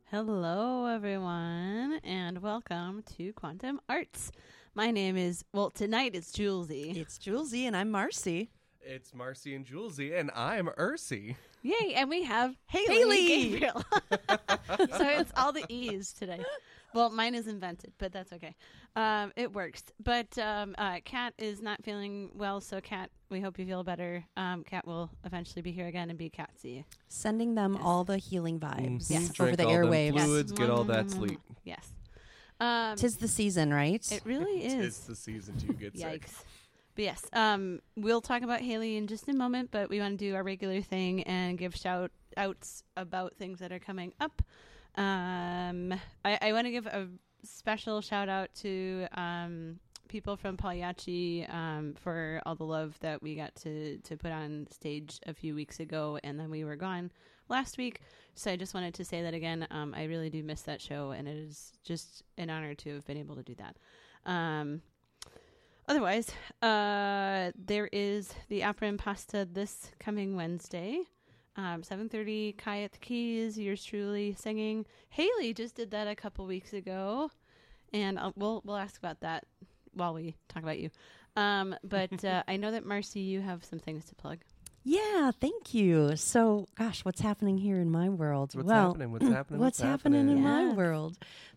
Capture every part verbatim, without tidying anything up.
Hello, everyone, and welcome to Quantum Arts. My name is, well, tonight it's Julesy. It's Julesy, and I'm Marcy. It's Marcy and Julesy, and I'm Ursi. Yay, and we have Haley, Haley! Gabriel. So it's all the E's today. Well, mine is invented, but that's okay. Um, it works. But um, uh, Kat is not feeling well, so Kat, we hope you feel better. Um, Kat will eventually be here again and be Catsy. Sending them Yes. all the healing vibes Mm-hmm. Yes. over Drink the all them airwaves. fluids, get all that Mm, sleep. Yes. Um, Tis the season, right? it really is. It's the season to get sick. Yikes. But yes, um, we'll talk about Haley in just a moment, but we want to do our regular thing and give shout outs about things that are coming up. Um, I, I want to give a special shout out to um, people from Pagliacci um, for all the love that we got to, to put on stage a few weeks ago, and then we were gone last week. So I just wanted to say that again. Um, I really do miss that show, and it is just an honor to have been able to do that. Um, Otherwise, uh, there is the Opera Impasta this coming Wednesday, um, seven thirty. Kai at the Keys, yours truly singing. Haley just did that a couple weeks ago, and uh, we'll we'll ask about that while we talk about you. Um, but uh, I know that Marcy, you have some things to plug. Yeah, thank you. So, gosh, what's happening here in my world? What's well, happening? What's happening? What's happening, in my Yeah. world?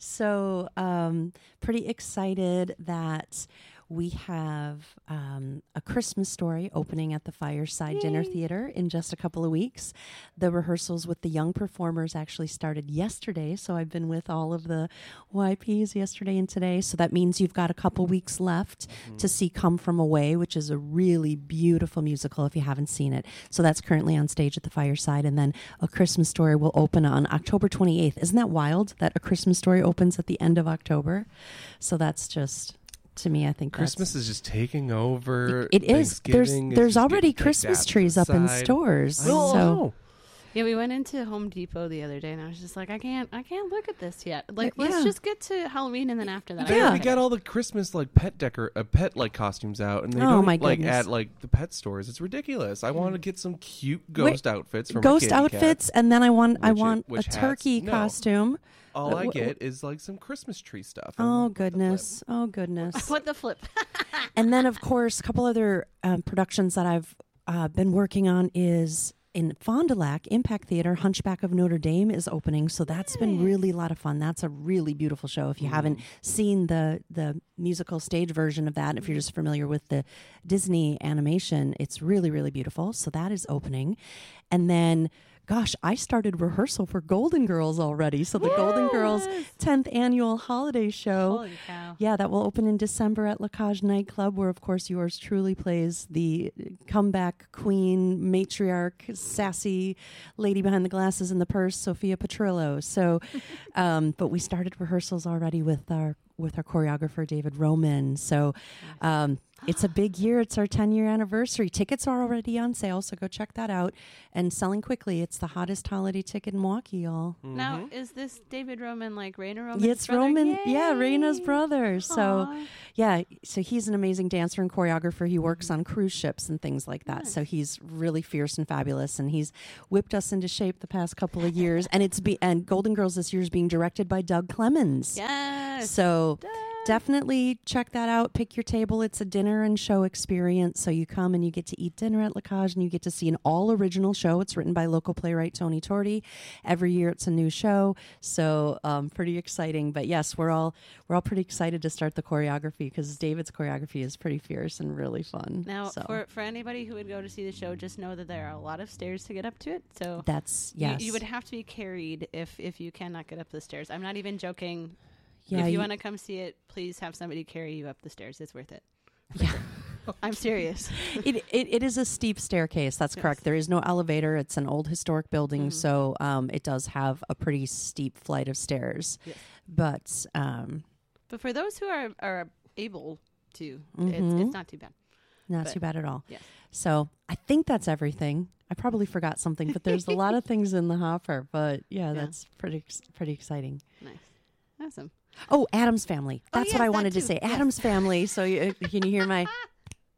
So, um, pretty excited that we have um, a Christmas Story opening at the Fireside Dinner Yay. Theater in just a couple of weeks. The rehearsals with the young performers actually started yesterday, so I've been with all of the Y Ps yesterday and today. So that means you've got a couple weeks left Mm-hmm. to see Come From Away, which is a really beautiful musical if you haven't seen it. So that's currently on stage at the Fireside, and then A Christmas Story will open on October twenty-eighth. Isn't that wild that A Christmas Story opens at the end of October? So that's just... To me, I think Christmas that's, is just taking over. it is. There's Thanksgiving is there's just already getting kicked Christmas out to trees the up in side. stores. I So know. Yeah, we went into Home Depot the other day, and I was just like, I can't, I can't look at this yet. Like, Yeah. let's just get to Halloween, and then after that, They I Yeah. can already pick got it. all the Christmas like pet decor, uh, pet like costumes out, and they Oh, don't my like goodness. at like the pet stores. It's ridiculous. I want to get some cute Wait, ghost outfits from ghost a kitty outfits, cat. and then I want I Which it- want a which hats? turkey No. costume. All Uh, I wh- get is like some Christmas tree stuff. Oh I'm like, what the flip? goodness! Oh goodness! What the flip? And then, of course, a couple other um, productions that I've uh, been working on is in Fond du Lac, Impact Theater, Hunchback of Notre Dame is opening. So that's been really a lot of fun. That's a really beautiful show. If you haven't seen the the musical stage version of that, if you're just familiar with the Disney animation, it's really, really beautiful. So that is opening. And then, gosh, I started rehearsal for Golden Girls already. So the Golden Girls tenth annual holiday show. Holy cow. Yeah, that will open in December at La Cage Nightclub, where, of course, yours truly plays the comeback queen, matriarch, sassy lady behind the glasses and the purse, Sophia Petrillo. So, um, but we started rehearsals already with our with our choreographer, David Roman. So um, it's a big year. It's our ten-year anniversary. Tickets are already on sale, so go check that out. And selling quickly. It's the hottest holiday ticket in Milwaukee, y'all. Now, is this David Roman like Raina Roman's It's brother? Roman, yeah, Yay! Raina's brother. So, Aw. yeah, so he's an amazing dancer and choreographer. He works on cruise ships and things like that. So he's really fierce and fabulous, and he's whipped us into shape the past couple of years. And it's be and Golden Girls this year is being directed by Doug Clemens. Yes. So Doug. definitely check that out. Pick your table. It's a dinner and show experience. So you come and you get to eat dinner at La Cage, and you get to see an all original show. It's written by local playwright Tony Torti. Every year it's a new show. So um, pretty exciting. But yes, we're all we're all pretty excited to start the choreography because David's choreography is pretty fierce and really fun. Now, so for, for anybody who would go to see the show, just know that there are a lot of stairs to get up to it. So that's you- yes. you, would have to be carried if, if you cannot get up the stairs. I'm not even joking. yeah, if you, you- want to come see it, please have somebody carry you up the stairs. It's worth it. Yeah. I'm serious. it, it it is a steep staircase. That's Yes. correct. There is no elevator. It's an old historic building, Mhm. so um, it does have a pretty steep flight of stairs. Yes. But um, But for those who are, are able to, Mhm. it's, it's not too bad. not But- too bad at all. Yes. So I think that's everything. I probably forgot something, but there's a lot of things in the hopper. But yeah, Yeah. that's pretty ex- pretty exciting. Nice. Awesome. Oh, Adam's Family. Oh, That's yes, what I that wanted to too. say. Yes. Adam's Family. So you, can you hear my?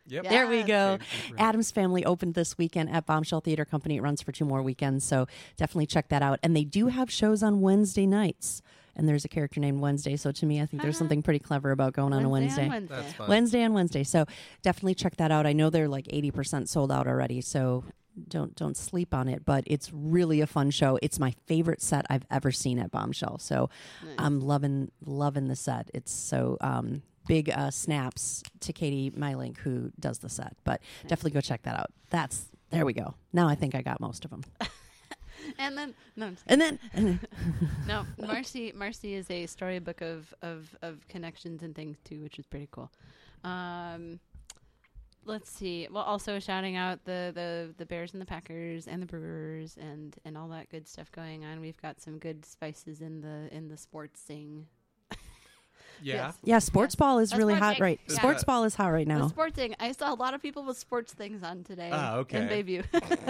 Yep. Yeah. There we go. Okay, right. Adam's Family opened this weekend at Bombshell Theater Company. It runs for two more weekends, so definitely check that out. And they do have shows on Wednesday nights. And there's a character named Wednesday, so to me, I think there's Uh-huh. something pretty clever about going on a Wednesday Wednesday. on Wednesday. That's fun. Wednesday and Wednesday. So definitely check that out. I know they're like eighty percent sold out already, so don't don't sleep on it. But it's really a fun show. It's my favorite set I've ever seen at Bombshell. So Nice. I'm loving loving the set. It's so um, big uh, snaps to Katie Mylink, who does the set. But Nice. definitely go check that out. That's there we go. Now I think I got most of them. And then no, I'm just And then kidding. no, Marcy. Marcy is a storybook of, of of connections and things too, which is pretty cool. Um, let's see. Well, also shouting out the, the, the Bears and the Packers and the Brewers and, and all that good stuff going on. We've got some good spices in the in the sports scene. Yeah. Yes. yeah, sports Yes. ball is Uh, really sports hot thing. right. Yeah. Sports ball is hot right The now. sports thing. I saw a lot of people with sports things on today. Ah, okay. In Bayview.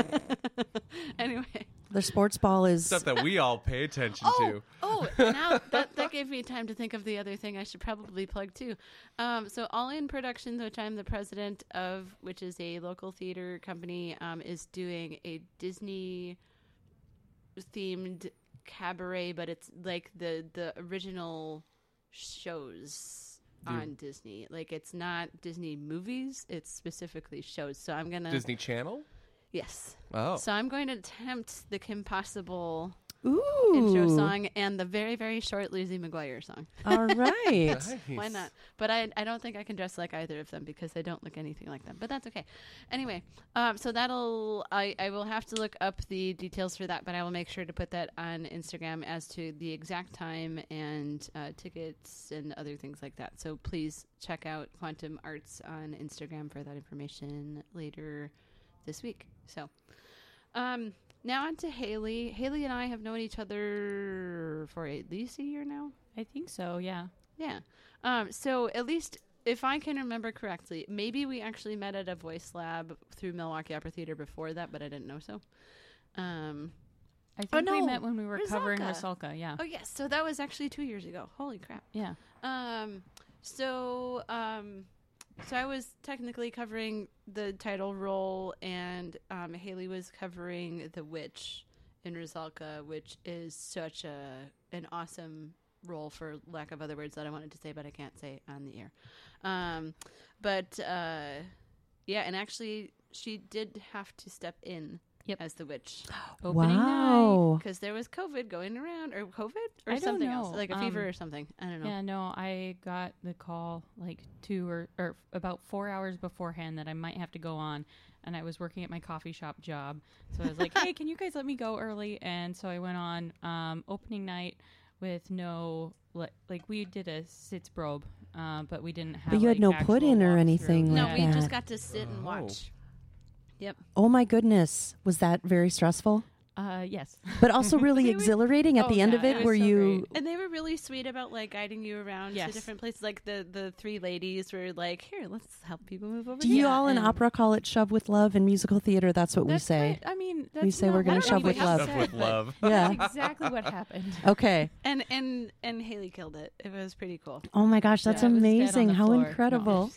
Anyway. The sports ball is Stuff that we all pay attention Oh, to. oh! Now that that gave me time to think of the other thing I should probably plug too. Um, so All In Productions, which I'm the president of, which is a local theater company, um, is doing a Disney themed cabaret, but it's like the the original shows The- on Disney. Like it's not Disney movies; it's specifically shows. So I'm gonna Disney Channel? yes. Oh. So I'm going to attempt the Kim Possible ooh. intro song and the very, very short Lizzie McGuire song. All right. Nice. Why not? But I I don't think I can dress like either of them because I don't look anything like them. But that's okay. Anyway, um, so that'll I, I will have to look up the details for that, but I will make sure to put that on Instagram as to the exact time and uh, tickets and other things like that. So please check out Quantum Arts on Instagram for that information later this week. So um now on to Haley. Haley and I have known each other for at least a year now. I think so, yeah. Yeah. Um, so at least if I can remember correctly, maybe we actually met at a voice lab through Milwaukee Opera Theater before that, but I didn't know so. Um, I think Oh, we no, met when we were covering Rusalka. Rusalka, yeah. oh, yes. So that was actually two years ago. Holy crap. Yeah. Um, so, um, so I was technically covering the title role, and um, Haley was covering the witch in Rusalka, which is such a an awesome role, for lack of other words that I wanted to say, but I can't say on the air. Um, but uh, yeah, and actually, she did have to step in Yep. as the witch Opening night. Wow. because there was COVID going around, or COVID, or I don't something else, know. like a fever Um, or something. I don't know. Yeah, no, I got the call like two or, or about four hours beforehand that I might have to go on. And I was working at my coffee shop job. So I was like, hey, can you guys let me go early? And so I went on um, opening night with no, like, like we did a Sitzprobe, uh, but we didn't have But you had like, no actual put-in or walkthrough. anything No, like we that. just got to sit and Oh. watch. Yep. Oh my goodness. Was that very stressful? Uh, yes. But also really They were- exhilarating at Oh, the end yeah, of it it was were so you great. And they were really sweet about like guiding you around Yes. to different places. Like the the three ladies were like, "Here, let's help people move over." Do here." you all in and- opera call it shove with love? In musical theater, that's what we That's say. what- I mean, that's say not we're gonna what shove we with have love. said, Stuff with but love. Yeah. That's exactly what happened. Okay. And and and Haley killed it. It was pretty cool. Oh my gosh, that's Yeah, it was dead on amazing. the How floor. No, incredible.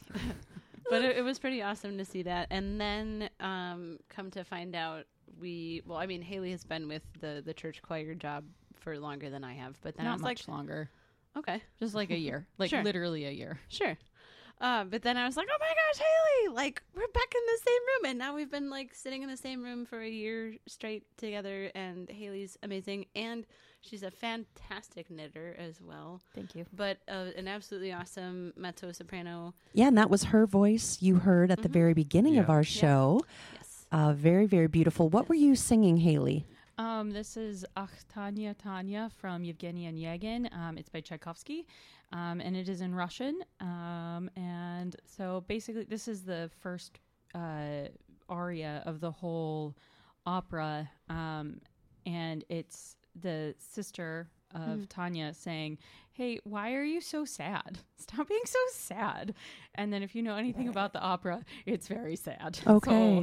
But it, it was pretty awesome to see that. And then um, come to find out, we well, I mean, Haley has been with the the church choir job for longer than I have. But then I Not was much like, longer. okay, Just like a year. Like Sure. literally a year. sure. Uh, but then I was like, oh my gosh, Haley, like we're back in the same room. And now we've been like sitting in the same room for a year straight together. And Haley's amazing. And she's a fantastic knitter as well. Thank you. But uh, an absolutely awesome mezzo soprano. Yeah, and that was her voice you heard at the Mhm. very beginning of Yeah. our show. Yes. Uh, very, very beautiful. What were you singing, Haley? Um, this is Ach Tanya Tanya from Yevgeny Onegin. Um, it's by Tchaikovsky, um, and it is in Russian. Um, and so basically, this is the first uh, aria of the whole opera, um, and it's the sister of Mm. Tanya saying, "Hey, why are you so sad? Stop being so sad." And then, if you know anything about the opera, it's very sad. Okay. So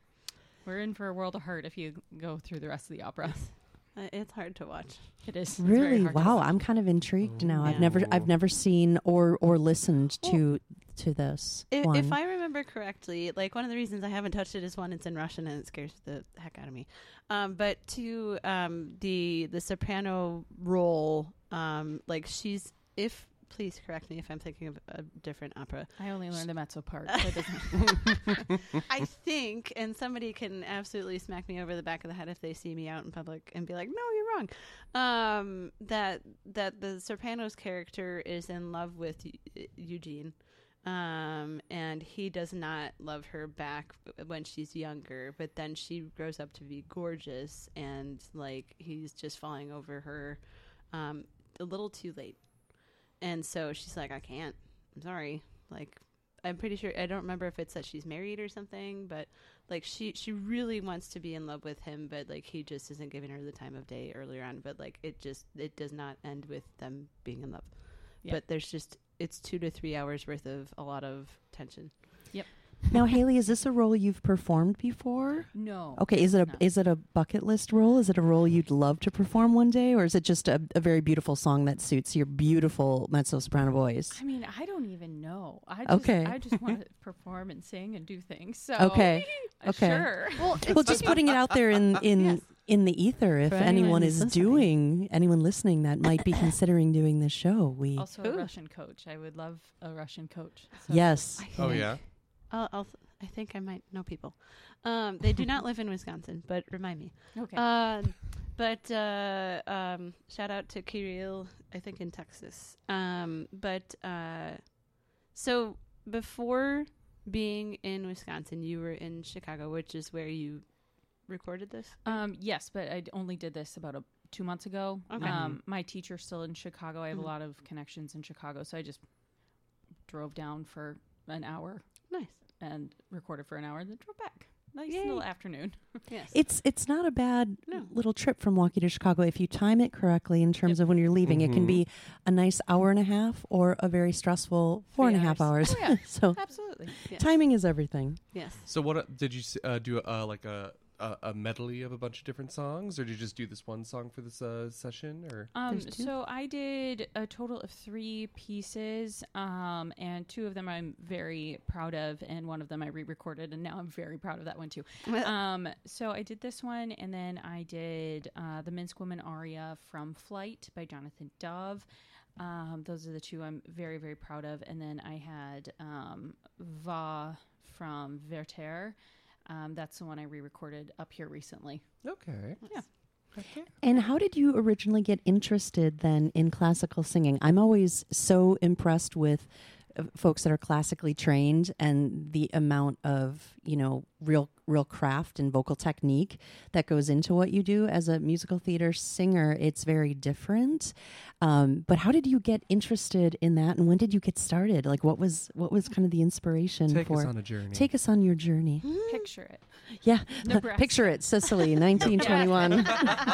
we're in for a world of hurt if you go through the rest of the opera. Uh, it's hard to watch. It is. It's very Really? hard to Wow, watch. I'm kind of intrigued now. I've Yeah. never I've never seen or or listened to to this If, one. if I remember correctly, like one of the reasons I haven't touched it is one, it's in Russian and it scares the heck out of me. Um, but two, um, the the soprano role, um, like she's if please correct me if I'm thinking of a different opera. I only learned the mezzo part. So it doesn't- I think, and somebody can absolutely smack me over the back of the head if they see me out in public and be like, "No, you're wrong." Um, that that the Sopranos character is in love with Eu- Eugene, um, and he does not love her back when she's younger. But then she grows up to be gorgeous, and like he's just falling over her um, a little too late. And so she's like, I can't. I'm sorry. Like, I'm pretty sure. I don't remember if it's that she's married or something, but like she she really wants to be in love with him, but like he just isn't giving her the time of day earlier on. But like it just it does not end with them being in love. Yeah. But there's just it's two to three hours worth of a lot of tension. Now, Haley, is this a role you've performed before? no. Okay, is it a No. is it a bucket list role? Is it a role you'd love to perform one day, or is it just a, a very beautiful song that suits your beautiful mezzo soprano voice? I mean, I don't even know. I just, Okay. I just want to perform and sing and do things. So Okay, uh, okay. sure. Well, well, just putting it out there in in Yes. in the ether. If For anyone anyone is listening. doing anyone listening that might be considering doing this show, we Also, a Ooh. Russian coach. I would love a Russian coach. So. yes. I Oh think- yeah. I'll, I'll I think I might know people. Um, they do not live in Wisconsin, but remind me. Okay. Um, but uh, um, shout out to Kirill, I think in Texas. Um, but uh, so before being in Wisconsin, you were in Chicago, which is where you recorded this. Um, yes, but I only did this about a, two months ago. Okay. Um, my teacher's still in Chicago. I have Mhm. a lot of connections in Chicago, so I just drove down for an hour Nice. and recorded for an hour, and then drove back. Nice Yay. little afternoon. Yes. It's it's not a bad No. little trip from Milwaukee to Chicago if you time it correctly in terms of when you're leaving. It can Mhm. be a nice hour and a half or a very stressful four and a half hours. hours. Oh, yeah. So Absolutely. Yes. timing is everything. Yes. So what uh, did you s- uh, do? Uh, like a, a a medley of a bunch of different songs, or did you just do this one song for this uh, session? Or Um, There's two? so I did a total of three pieces, um, and two of them I'm very proud of, and one of them I re-recorded, and now I'm very proud of that one too. Um, so I did this one, and then I did uh, the Minsk Woman aria from Flight by Jonathan Dove. Um, those are the two I'm very, very proud of. And then I had um, Va from Werther. Um, that's the one I re-recorded up here recently. okay, Yeah. okay. And how did you originally get interested then in classical singing? I'm always so impressed with uh, folks that are classically trained and the amount of, you know, real real craft and vocal technique that goes into what you do as a musical theater singer. It's very different. Um, but how did you get interested in that, and when did you get started? Like, what was what was kind of the inspiration Take for us on a journey. Take us on your journey? Picture it. Yeah, Nebraska. picture it, Sicily, nineteen twenty-one.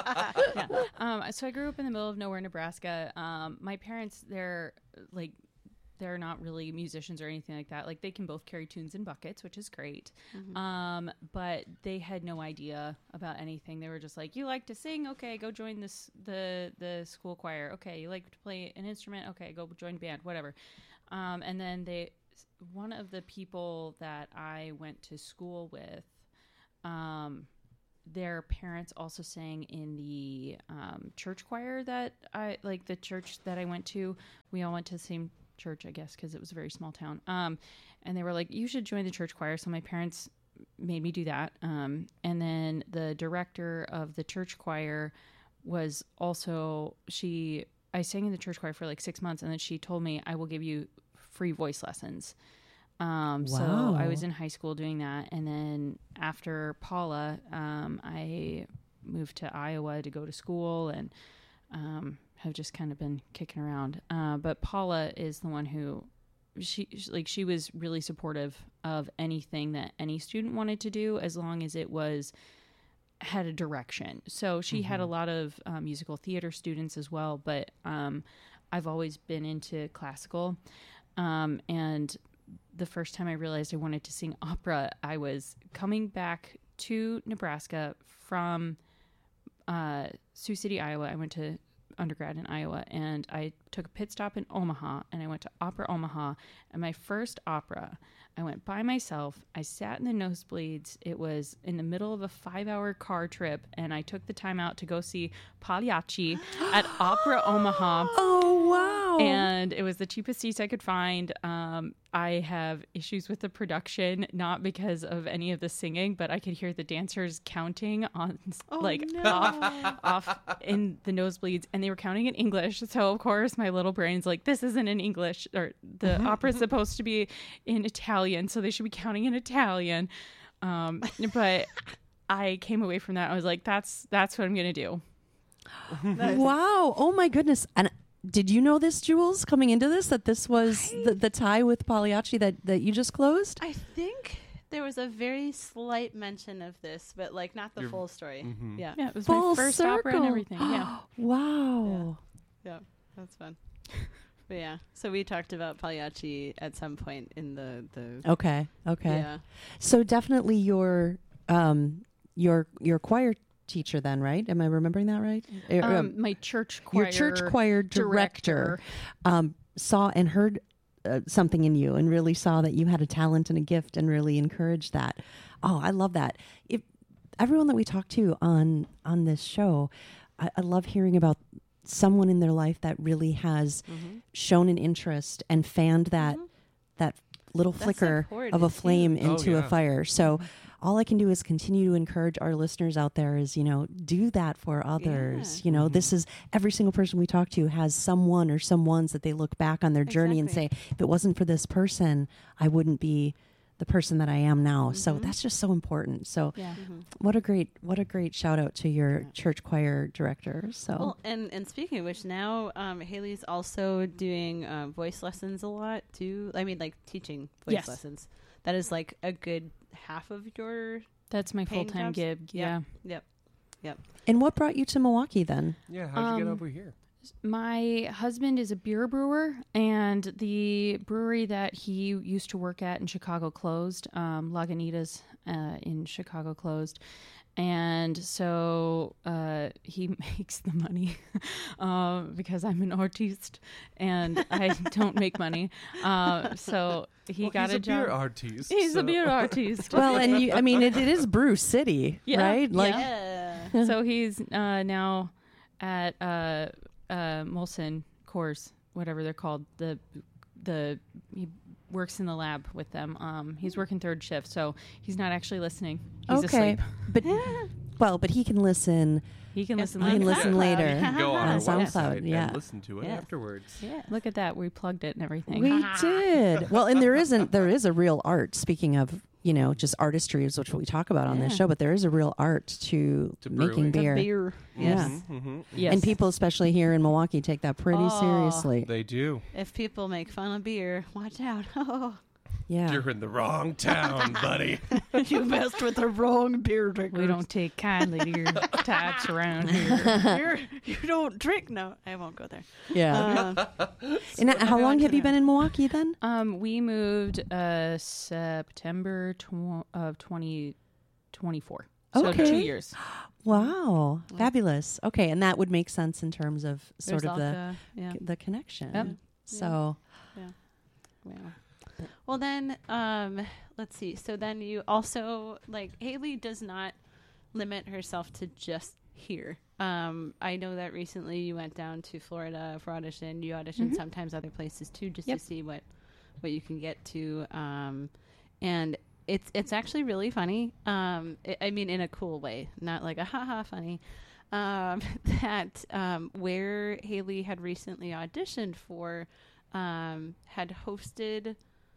Yeah. Um, so I grew up in the middle of nowhere, Nebraska. Um, my parents, they're like, they're not really musicians or anything like that. Like, they can both carry tunes in buckets, which is great. Um, but they had no idea about anything. They were just like, you like to sing? Okay, go join this, the, the school choir. Okay. You like to play an instrument? Okay, go join a band, whatever. Um, and then they, one of the people that I went to school with, um, their parents also sang in the um, church choir that I like the church that I went to. We all went to the same church, I guess, because it was a very small town. Um, and they were like, you should join the church choir. So my parents made me do that. Um, and then the director of the church choir was also, she, I sang in the church choir for like six months. And then she told me, I will give you free voice lessons. Um, so I Wow. was in high school doing that. And then after Paula, um, I moved to Iowa to go to school and, um, have just kind of been kicking around. Uh, but Paula is the one who she, she like, she was really supportive of anything that any student wanted to do, as long as it was, had a direction. So she had a lot of uh, musical theater students as well, but, um, I've always been into classical. Um, and the first time I realized I wanted to sing opera, I was coming back to Nebraska from uh, Sioux City, Iowa. I went to undergrad in Iowa, and I took a pit stop in Omaha, and I went to Opera Omaha. And my first opera, I went by myself. I sat in the nosebleeds. It was in the middle of a five-hour car trip, and I took the time out to go see Pagliacci at Opera Omaha. Oh, wow. And it was the cheapest seats I could find. Um, I have issues with the production, not because of any of the singing, but I could hear the dancers counting on, Oh, like, no. off, off in the nosebleeds, and they were counting in English. So, of course, my little brain's like, this isn't in English, or the opera's supposed to be in Italian, so they should be counting in Italian. Um, but I came away from that. I was like, that's that's what I'm going to do. Wow. Oh, my goodness. And did you know this, Jules, coming into this, that this was I- the, the tie with Pagliacci that, that you just closed? I think there was a very slight mention of this, but like not the You're- full story. Mhm. Yeah. Yeah, it was Full my first opera and circle. everything. Yeah. Wow. Yeah. That's fun. But yeah. So we talked about Pagliacci at some point in the, the Okay. Okay. yeah. So definitely your um your your choir teacher then, right? Am I remembering that right? Er, um, Um, my church choir. your church choir director, director. um, saw and heard uh, something in you and really saw that you had a talent and a gift and really encouraged that. Oh, I love that. If everyone that we talk to on on this show, I, I love hearing about someone in their life that really has Mm-hmm. shown an interest and fanned that that little That's flicker important, of a too. flame Oh, into a yeah. fire. So all I can do is continue to encourage our listeners out there is, you know, do that for others. Yeah. You know, Mm-hmm. this is every single person we talk to has someone or some ones that they look back on their journey and say, Exactly. if it wasn't for this person, I wouldn't be the person that I am now. So Mhm. that's just so important. So Yeah. Mm-hmm. what a great, what a great shout out to your Yeah. church choir director. So Well, and and speaking of which, now um, Haley's also doing uh, voice lessons a lot too. I mean, like teaching voice Yes. lessons. That is like a good half of your. That's my Paying full time jobs? gig. Yeah. Yeah. Yep. and what brought you to Milwaukee then? Yeah, how'd you get Um, over here? My husband is a beer brewer, and the brewery that he used to work at in Chicago closed. Um, Lagunitas uh, in Chicago closed. And so uh, he makes the money uh, because I'm an artiste and I don't make money. Uh, so he Well, got he's a, a job. beer artist. He's so- a beer artist. Well, and you, I mean, it, it is Brew City, Yeah. right? Like, Yeah. So he's uh, now at uh, uh, Molson Coors, whatever they're called. The the he works in the lab with them. Um, he's working third shift, so he's not actually listening. He's okay, asleep. but well, but he can listen. He can Yes, listen. He can later. listen SoundCloud. later. You can go on, On our SoundCloud, website yeah. and listen to it Yeah. afterwards. Yeah. Look at that. We plugged it and everything. We did well, and there isn't there is a real art. Speaking of, you know, just artistry is what we talk about on this Yeah. show, but there is a real art to, To making brewing. The beer. beer. Yeah. Yes. Mm-hmm. Yes. And people, especially here in Milwaukee, take that pretty Oh. seriously. They do. If people make fun of beer, watch out. Oh, Yeah. You're in the wrong town, buddy. you messed with the wrong beer drinker. we don't take kindly to your types around here. You're, you don't drink. No, I won't go there. Yeah. Um, and how long everyone have you can- been in Milwaukee then? Um, we moved uh, September tw- of twenty twenty-four. So Okay. two years. Wow. Fabulous. Okay, and that would make sense in terms of sort there's of the Alka, yeah. the connection. Yep. So, Yeah. Well, then, um, let's see. So then you also, like, Haley does not limit herself to just here. Um, I know that recently you went down to Florida for audition. You audition Mhm. sometimes other places too, just Yep. to see what, what you can get to. Um, and it's it's actually really funny. Um, I I mean, in a cool way, not like a haha funny. Um, that um, where Haley had recently auditioned for, um, had hosted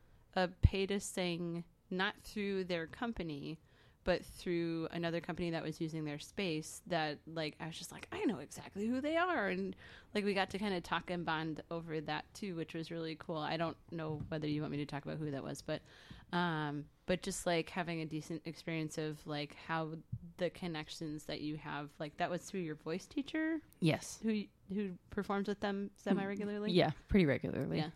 a pay to sing not through their company, but through another company that was using their space. That like I was just like, I know exactly who they are, and like we got to kind of talk and bond over that too, which was really cool. I don't know whether you want me to talk about who that was, but um, but just like having a decent experience of like how the connections that you have, like that was through your voice teacher Yes. who who performs with them semi regularly. Yeah, pretty regularly. Yeah.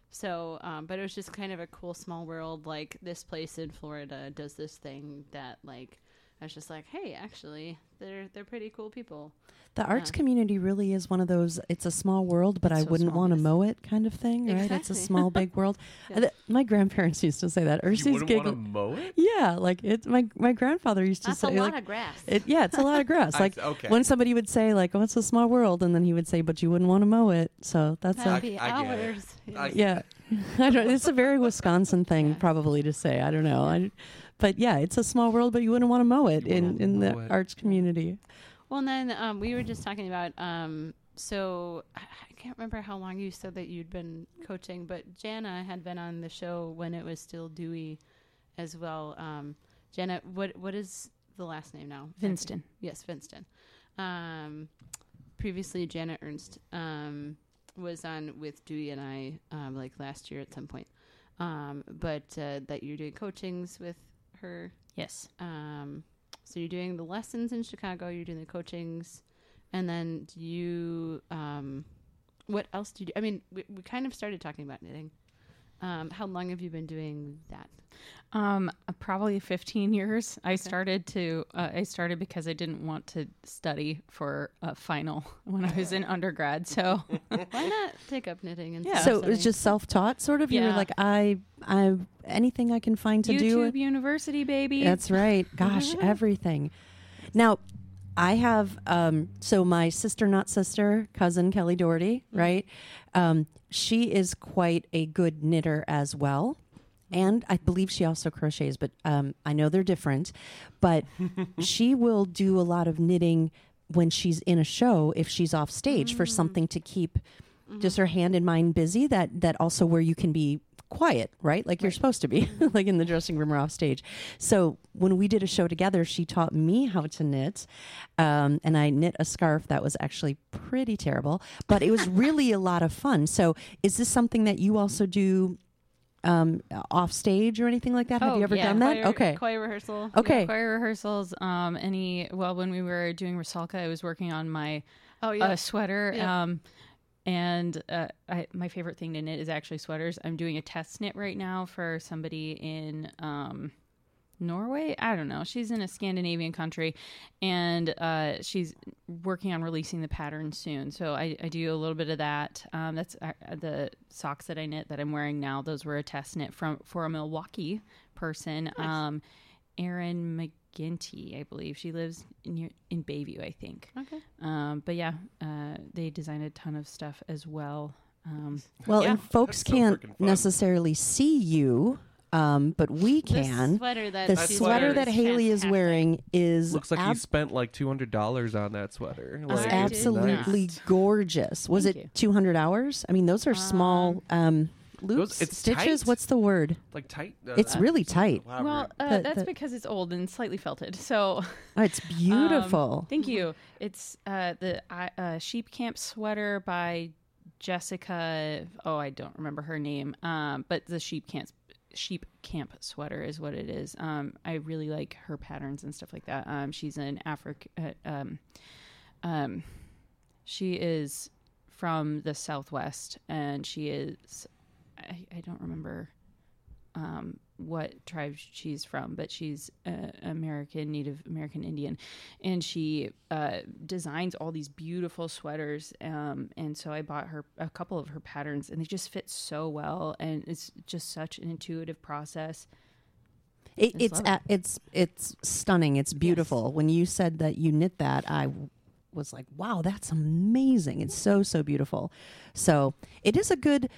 So, um, but it was just kind of a cool small world. Like this place in Florida does this thing that, like, I was just like, hey, actually, they're they're pretty cool people. The arts Yeah. community really is one of those, it's a small world, but It's I so wouldn't small. want to Yes. mow it kind of thing, right? It's a Exactly. small, big world. Yeah. Uh, th- My grandparents used to say that. You Ursi's wouldn't want to giggling. mow it? Yeah, like it's my my grandfather used to That's say a lot like of grass. it, yeah, it's a lot of grass. I- Like okay. when somebody would say like, "Oh, it's a small world," and then he would say, "But you wouldn't want to mow it." So that's a Happy I get it. hours. I- yeah. I don't. It's a very Wisconsin thing, Yeah. probably to say. I don't know. I, but yeah, it's a small world, but you wouldn't want to mow it You in wouldn't in the mow it. arts community. Well, and then um, we were just talking about. Um, so I I can't remember how long you said that you'd been coaching, but Jana had been on the show when it was still Dewey, as well. Um, Jana, what what is the last name now? Vinston. Yes, Vinston. Um, previously, Janet Ernst um, was on with Dewey and I um, like last year at some point. Um, but uh, that you're doing coachings with her. Yes. Um, so you're doing the lessons in Chicago, you're doing the coachings, and then do you, um, what else do you do? I mean, we, we kind of started talking about knitting. Um, how long have you been doing that? Um, uh, probably fifteen years. I Okay. started to, uh, I started because I didn't want to study for a final when I was in undergrad. So Why not take up knitting and Yeah. So it was studying? just self-taught, sort of. You were Yeah. like, I, I, anything I can find to do. YouTube University, baby. That's right. Gosh, everything. Now, I have um, so my sister, not sister, cousin Kelly Doherty, right? Um, she is quite a good knitter as well. And I believe she also crochets, but um, I know they're different. But she will do a lot of knitting when she's in a show, if she's off stage, for something to keep just her hand and mind busy. That that also where you can be quiet, right? Like you're supposed to be, like in the dressing room or off stage. So when we did a show together, she taught me how to knit, um, and I knit a scarf that was actually pretty terrible, but it was really a lot of fun. So is this something that you also do um, off stage or anything like that? Have Oh, you ever yeah. done that? Choir, Okay. choir rehearsal. Okay. Choir rehearsals. Um, any well, when we were doing Rusalka, I was working on my Oh yeah. uh, sweater. Yeah. Um, and uh, I, my favorite thing to knit is actually sweaters. I'm doing a test knit right now for somebody in um, Norway. I don't know. She's in a Scandinavian country, and uh, she's working on releasing the pattern soon. So I, I do a little bit of that. Um, that's uh, the socks that I knit that I'm wearing now. Those were a test knit from for a Milwaukee person, Nice. um, Erin McGinty, I believe. She lives in in Bayview, I think. Okay. Um, but yeah, uh, they designed a ton of stuff as well. Um, Well, Yeah. and folks That's so can't freaking fun. necessarily see you, um, but we The can. sweater that The That she's sweater wearing that is Haley is fantastic. wearing is Looks like ab- you spent like two hundred dollars on that sweater. is Like, I did absolutely not. gorgeous. Was Thank it you. two hundred hours? I mean, those are small um, loops, it's stitches. tight. What's the word? like tight. Uh, It's really tight. elaborate. well, uh, The- that's the- because it's old and slightly felted. So Oh, it's beautiful. Um, thank you. It's uh, the uh, uh, Sheep Camp sweater by Jessica. Oh, I don't remember her name. Um, but the Sheep Camp Sheep Camp sweater is what it is. Um, I really like her patterns and stuff like that. Um, she's an African. Uh, um, um, she is from the Southwest, and she is. I, I don't remember um, what tribe she's from, but she's uh, American, Native American Indian, and she uh, designs all these beautiful sweaters. Um, and so I bought her a couple of her patterns, and they just fit so well, and it's just such an intuitive process. It, just it's love it. a, it's it's stunning. It's beautiful. When you said that you knit that, I w- was like, wow, that's amazing. It's so so beautiful. So it is a good